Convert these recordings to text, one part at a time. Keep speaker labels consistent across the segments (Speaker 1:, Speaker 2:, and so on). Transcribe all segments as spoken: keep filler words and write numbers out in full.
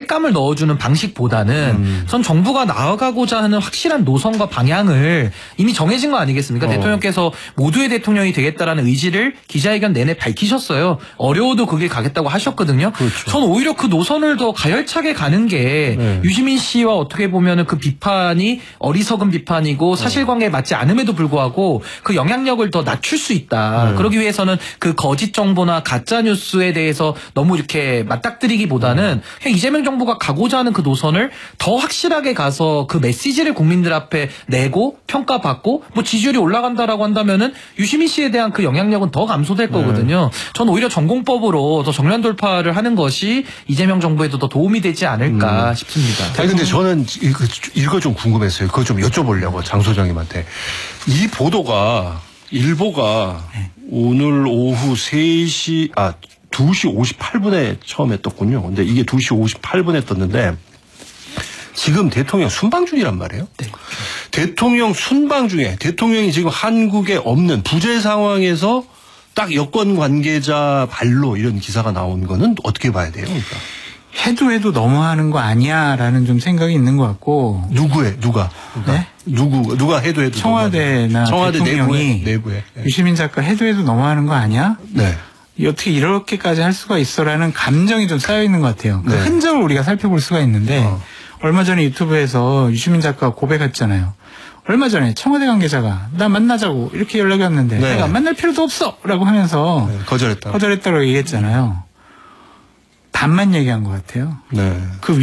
Speaker 1: 색감을 넣어주는 방식보다는 음. 전 정부가 나아가고자 하는 확실한 노선과 방향을 이미 정해진 거 아니겠습니까? 어. 대통령께서 모두의 대통령이 되겠다라는 의지를 기자회견 내내 밝히셨어요. 어려워도 그 길 가겠다고 하셨거든요.
Speaker 2: 그렇죠.
Speaker 1: 전 오히려 그 노선을 더 가열차게 가는 게 네. 유시민 씨와 어떻게 보면은 그 비판이 어리석은 비판이고 사실관계에 맞지 않음에도 불구하고 그 영향력을 더 낮출 수 있다. 네. 그러기 위해서는 그 거짓 정보나 가짜 뉴스에 대해서 너무 이렇게 맞닥뜨리기보다는 그냥 이재명 정부가 가고자 하는 그 노선을 더 확실하게 가서 그 메시지를 국민들 앞에 내고 평가받고 뭐 지지율이 올라간다라고 한다면은 유시민 씨에 대한 그 영향력은 더 감소될 거거든요. 네. 전 오히려 전공법으로 더 정면 돌파를 하는 것이 이재명 정부에도 더 도움이 되지 않을까 음. 싶습니다.
Speaker 2: 아니 근데 저는 이거 좀 궁금했어요. 그거 좀 여쭤보려고 장 소장님한테. 이 보도가 일보가 네. 오늘 오후 세 시 아 두 시 오십팔 분에 처음에 떴군요. 근데 이게 두 시 오십팔 분에 떴는데 지금 대통령 순방 중이란 말이에요. 네. 대통령 순방 중에 대통령이 지금 한국에 없는 부재 상황에서 딱 여권 관계자 발로 이런 기사가 나온 거는 어떻게 봐야 돼요? 그러니까.
Speaker 3: 해도 해도 너무하는 거 아니야라는 좀 생각이 있는 것 같고.
Speaker 2: 누구에 누가? 그러니까
Speaker 3: 네?
Speaker 2: 누구 누가 해도 해도
Speaker 3: 청와대나
Speaker 2: 청와대
Speaker 3: 대통령이
Speaker 2: 내부에, 내부에. 네.
Speaker 3: 유시민 작가 해도 해도 너무하는 거 아니야?
Speaker 2: 네.
Speaker 3: 어떻게 이렇게까지 할 수가 있어라는 감정이 좀 쌓여 있는 것 같아요. 그
Speaker 2: 네.
Speaker 3: 흔적을 우리가 살펴볼 수가 있는데 어. 얼마 전에 유튜브에서 유시민 작가가 고백했잖아요. 얼마 전에 청와대 관계자가 나 만나자고 이렇게 연락이 왔는데
Speaker 2: 네.
Speaker 3: 내가 만날 필요도 없어라고 하면서
Speaker 2: 네. 거절했다.
Speaker 3: 거절했다고 얘기했잖아요. 반만 얘기한 것 같아요.
Speaker 2: 네.
Speaker 3: 그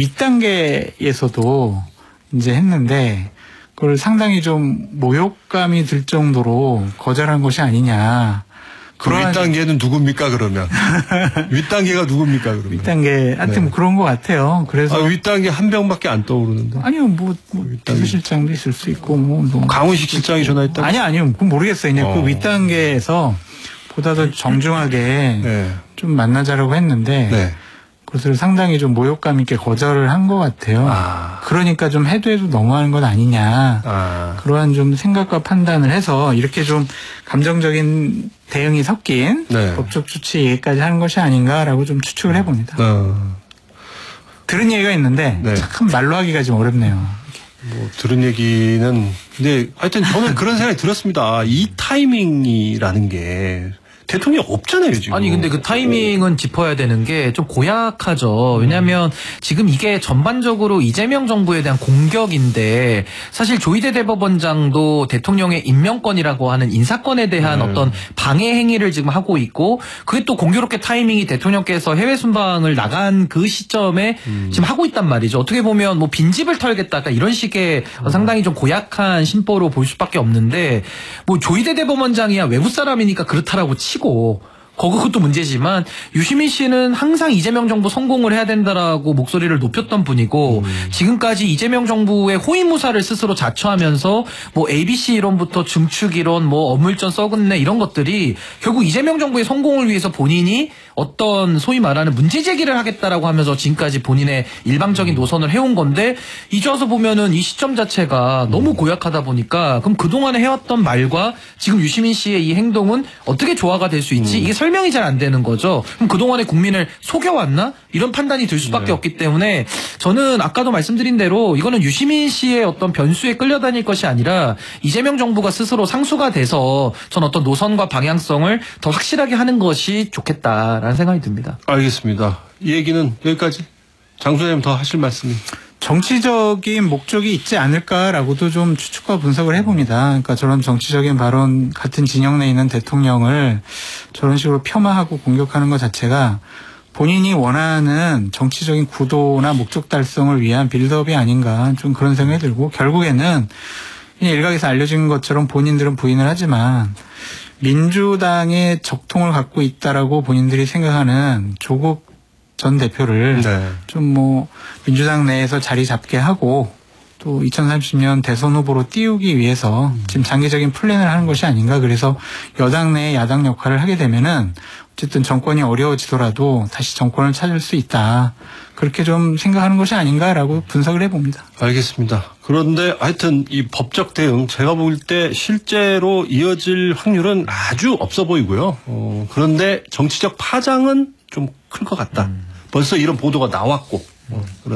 Speaker 3: 윗단계에서도 이제 했는데 그걸 상당히 좀 모욕감이 들 정도로 거절한 것이 아니냐.
Speaker 2: 그 윗단계는 누굽니까 그러면? 윗단계가 누굽니까 그러면?
Speaker 3: 윗단계 하여튼 네. 뭐 그런 것 같아요. 그래서
Speaker 2: 아, 윗단계 한 명밖에 안 떠오르는데.
Speaker 3: 아니요 뭐, 뭐 비서실장도 있을 수 있고 뭐, 뭐
Speaker 2: 강훈식 실장이 전화했다.
Speaker 3: 아니 아니요 그건 모르겠어요. 그냥 어. 그 윗단계에서 보다 더 정중하게 네. 좀 만나자라고 했는데 네. 그것을 상당히 좀 모욕감 있게 거절을 한 것 같아요.
Speaker 2: 아.
Speaker 3: 그러니까 좀 해도 해도 너무하는 것 아니냐.
Speaker 2: 아.
Speaker 3: 그러한 좀 생각과 판단을 해서 이렇게 좀 감정적인 대응이 섞인 네. 법적 조치 얘기까지 하는 것이 아닌가라고 좀 추측을 해봅니다.
Speaker 2: 어.
Speaker 3: 들은 얘기가 있는데 네. 참 말로 하기가 좀 어렵네요.
Speaker 2: 뭐 들은 얘기는 근데 하여튼 저는 그런 생각이 들었습니다. 이 타이밍이라는 게 대통령 없잖아요, 지금.
Speaker 1: 아니, 근데 그 타이밍은 짚어야 되는 게 좀 고약하죠. 왜냐하면 지금 이게 전반적으로 이재명 정부에 대한 공격인데 사실 조희대 대법원장도 대통령의 임명권이라고 하는 인사권에 대한 네. 어떤 방해 행위를 지금 하고 있고 그게 또 공교롭게 타이밍이 대통령께서 해외 순방을 나간 그 시점에 음. 지금 하고 있단 말이죠. 어떻게 보면 뭐 빈집을 털겠다 이런 식의 음. 상당히 좀 고약한 심보로 볼 수밖에 없는데 뭐 조희대 대법원장이야 외국 사람이니까 그렇다라고 치 고 그것도 문제지만 유시민 씨는 항상 이재명 정부 성공을 해야 된다라고 목소리를 높였던 분이고 음. 지금까지 이재명 정부의 호위무사를 스스로 자처하면서 뭐 에이비씨 이론부터 중축 이론 뭐 어물전 썩은 내 이런 것들이 결국 이재명 정부의 성공을 위해서 본인이 어떤 소위 말하는 문제 제기를 하겠다라고 하면서 지금까지 본인의 일방적인 노선을 해온 건데 이제 와서 보면은 이 시점 자체가 너무 고약하다 보니까 그럼 그동안에 해왔던 말과 지금 유시민 씨의 이 행동은 어떻게 조화가 될 수 있지? 이게 설명이 잘 안 되는 거죠. 그럼 그동안에 국민을 속여왔나? 이런 판단이 들 수밖에 네. 없기 때문에 저는 아까도 말씀드린 대로 이거는 유시민 씨의 어떤 변수에 끌려다닐 것이 아니라 이재명 정부가 스스로 상수가 돼서 전 어떤 노선과 방향성을 더 확실하게 하는 것이 좋겠다라는 생각이 듭니다.
Speaker 2: 알겠습니다. 이 얘기는 여기까지. 장 소장님 더 하실 말씀이.
Speaker 3: 정치적인 목적이 있지 않을까라고도 좀 추측과 분석을 해봅니다. 그러니까 저런 정치적인 발언 같은 진영 내에 있는 대통령을 저런 식으로 폄하하고 공격하는 것 자체가 본인이 원하는 정치적인 구도나 목적 달성을 위한 빌드업이 아닌가 좀 그런 생각이 들고 결국에는 일각에서 알려진 것처럼 본인들은 부인을 하지만 민주당의 적통을 갖고 있다라고 본인들이 생각하는 조국 전 대표를
Speaker 2: 네.
Speaker 3: 좀 뭐 민주당 내에서 자리 잡게 하고 또 이천삼십 년 대선 후보로 띄우기 위해서 지금 장기적인 플랜을 하는 것이 아닌가. 그래서 여당 내 야당 역할을 하게 되면은 어쨌든 정권이 어려워지더라도 다시 정권을 찾을 수 있다. 그렇게 좀 생각하는 것이 아닌가라고 분석을 해봅니다.
Speaker 2: 알겠습니다. 그런데 하여튼 이 법적 대응 제가 볼 때 실제로 이어질 확률은 아주 없어 보이고요. 어, 그런데 정치적 파장은 좀 클 것 같다. 음. 벌써 이런 보도가 나왔고. 음.